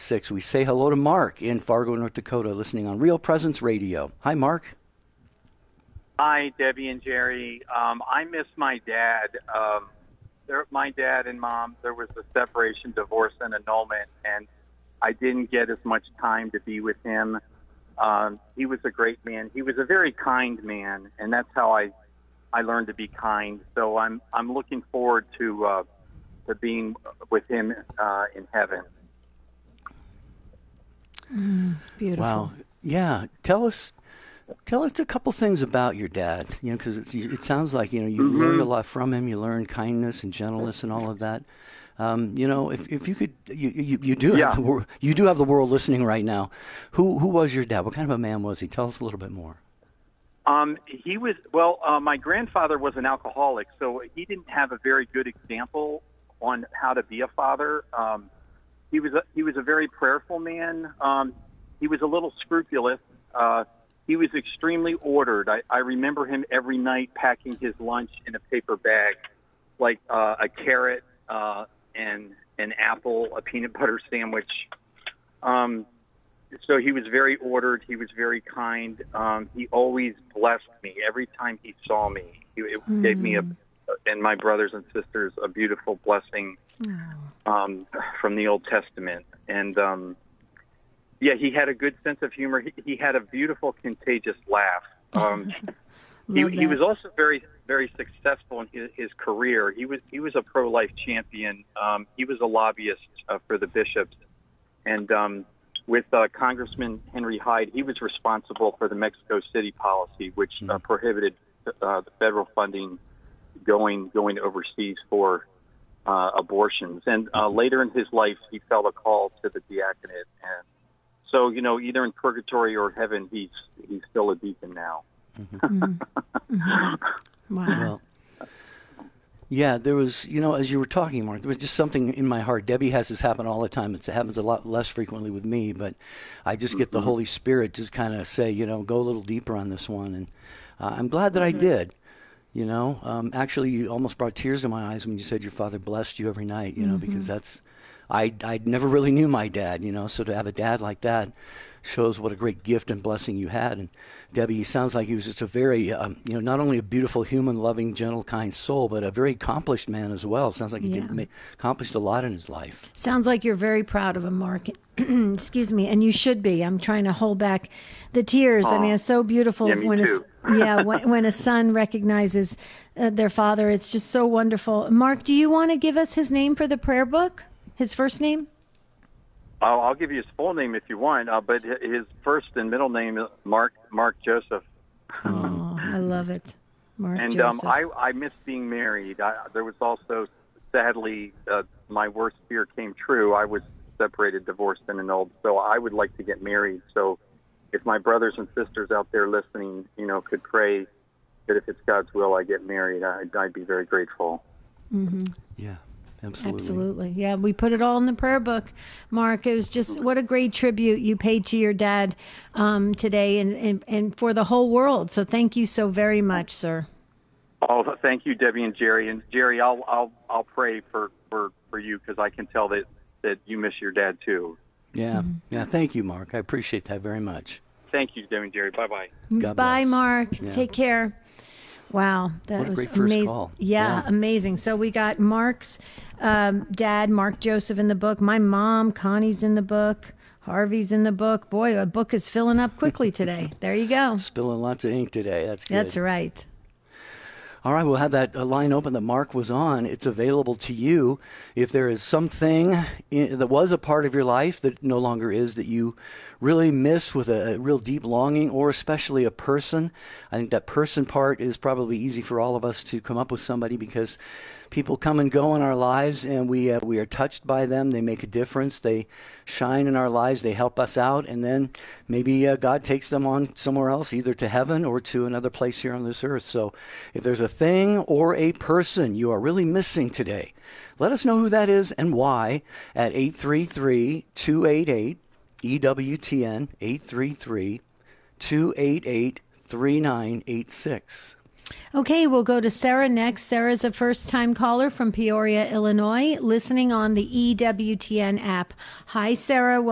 888-978-3986. We say hello to Mark in Fargo, North Dakota, listening on Real Presence Radio. Hi, Mark. Hi, Debbie and Jerry. I miss my dad. My dad and mom, there was a separation, divorce, and annulment, and I didn't get as much time to be with him. He was a great man. He was a very kind man, and that's how I learned to be kind. So I'm looking forward to being with him in heaven. Beautiful. Wow. Yeah. Tell us a couple things about your dad, because it sounds like, you learned a lot from him. You learned kindness and gentleness and all of that. If you could, you do have the world listening right now. Who was your dad? What kind of a man was he? Tell us a little bit more. He was, my grandfather was an alcoholic, so he didn't have a very good example on how to be a father. He was a very prayerful man. He was a little scrupulous. He was extremely ordered. I remember him every night packing his lunch in a paper bag, like a carrot and an apple, a peanut butter sandwich. So he was very ordered. He was very kind. He always blessed me every time he saw me. It gave me and my brothers and sisters a beautiful blessing from the Old Testament. And he had a good sense of humor. He had a beautiful, contagious laugh. He was also very, very successful in his career. He was a pro-life champion. He was a lobbyist for the bishops, and with Congressman Henry Hyde, he was responsible for the Mexico City policy, which prohibited the federal funding going overseas for abortions. And later in his life, he felt a call to the diaconate, and so either in purgatory or heaven, he's still a deacon now. Wow. Well, yeah, there was, as you were talking, Mark, there was just something in my heart. Debbie has this happen all the time. It happens a lot less frequently with me, but I just get the Holy Spirit just kind of say, go a little deeper on this one. And I'm glad that I did. Actually, you almost brought tears to my eyes when you said your father blessed you every night, because I never really knew my dad, so to have a dad like that shows what a great gift and blessing you had. And Debbie, he sounds like he was just a very, not only a beautiful human, loving, gentle, kind soul, but a very accomplished man as well. Sounds like he accomplished a lot in his life. Sounds like you're very proud of him, Mark. Excuse me, and you should be. I'm trying to hold back the tears. I mean, it's so beautiful when a son recognizes their father. It's just so wonderful. Mark, do you want to give us his name for the prayer book? His first name? I'll give you his full name if you want, but his first and middle name is Mark Joseph. Oh, I love it, Mark and Joseph. I miss being married. There was also, sadly, my worst fear came true. I was separated, divorced, and annulled, so I would like to get married. So if my brothers and sisters out there listening, could pray that if it's God's will I get married, I'd be very grateful. Yeah. Absolutely. Yeah, we put it all in the prayer book, Mark. It was just what a great tribute you paid to your dad today and for the whole world. So thank you so very much, sir. Oh, thank you, Debbie and Jerry. And Jerry, I'll pray for you because I can tell that you miss your dad too. Yeah. Yeah. Thank you, Mark. I appreciate that very much. Thank you, Debbie and Jerry. Bye-bye. God Bye, bless. Mark. Yeah. Take care. Wow, that what a was great first amazing. Call. Yeah, amazing. So we got Mark's dad, Mark Joseph, in the book. My mom, Connie's in the book. Harvey's in the book. Boy, a book is filling up quickly today. There you go. Spilling lots of ink today. That's good. That's right. All right, we'll have that line open that Mark was on. It's available to you. If there is something that was a part of your life that no longer is, that you really miss with a real deep longing, or especially a person, I think that person part is probably easy for all of us to come up with somebody, because people come and go in our lives, and we are touched by them. They make a difference. They shine in our lives. They help us out, and then maybe God takes them on somewhere else, either to heaven or to another place here on this earth. So if there's a thing or a person you are really missing today, let us know who that is and why at 833-288 EWTN, 833-288-3986. Okay, we'll go to Sarah next. Sarah's a first-time caller from Peoria, Illinois, listening on the EWTN app. Hi, Sarah.